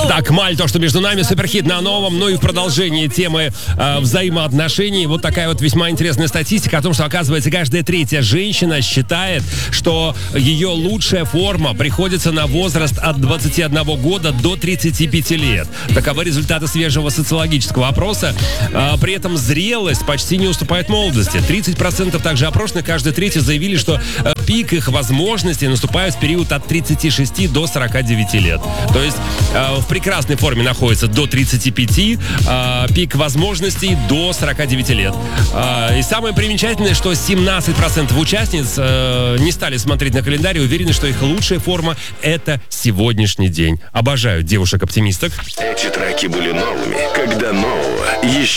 Так, Маль, то, что между нами, суперхит на новом. Ну и в продолжении темы взаимоотношений. Вот такая вот весьма интересная статистика о том, что, оказывается, каждая третья женщина считает, что ее лучшая форма приходится на возраст от 21 года до 35 лет. Таковы результаты свежего социологического опроса. При этом зрелость почти не уступает молодости. 30% также опрошенных, каждый третий заявили, что пик их возможностей наступает в период от 36 до 49 лет. То есть в прекрасной форме находится до 35, пик возможностей до 49 лет. И самое примечательное, что 17% участниц не стали смотреть на календарь и уверены, что их лучшая форма — это сегодняшний день. Обожаю девушек-оптимисток. Эти треки были новыми, когда нового еще